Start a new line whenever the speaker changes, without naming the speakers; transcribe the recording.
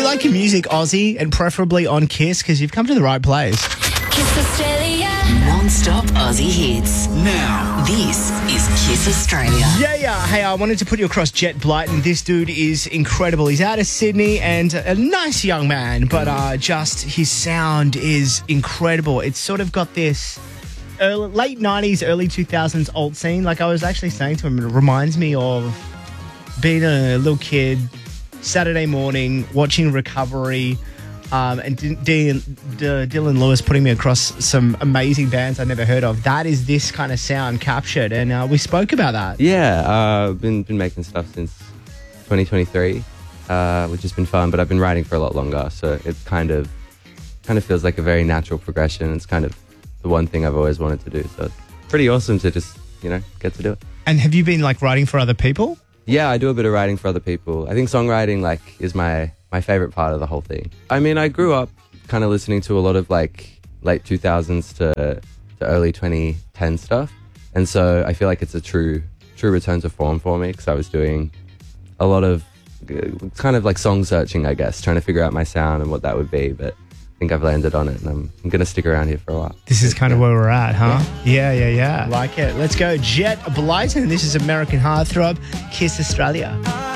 you like your music Aussie and preferably on Kiss? Because you've come to the right place.
Kiss Australia. Non-stop Aussie hits. Now, this is Kiss Australia.
Yeah. Hey, I wanted to put you across Jet Blyton. This dude is incredible. He's out of Sydney and a nice young man, but just his sound is incredible. It's sort of got this late 90s, early 2000s alt scene. Like I was actually saying to him, it reminds me of being a little kid, Saturday morning, watching Recovery, and Dylan Lewis putting me across some amazing bands I'd never heard of. That is this kind of sound captured, and we spoke about that.
Yeah, I've been making stuff since 2023, which has been fun, but I've been writing for a lot longer, so it kind of feels like a very natural progression. It's kind of the one thing I've always wanted to do, so it's pretty awesome to just, get to do it.
And have you been, writing for other people?
Yeah, I do a bit of writing for other people. I think songwriting, is my favorite part of the whole thing. I mean, I grew up kind of listening to a lot of, late 2000s to early 2010 stuff, and so I feel like it's a true return to form for me, because I was doing a lot of kind of song searching, I guess, trying to figure out my sound and what that would be, but I think I've landed on it, and I'm going to stick around here for a while.
This is kind of where we're at, huh? Yeah. Like it. Let's go. Jet Blyton. This is American Heartthrob, Kiss Australia.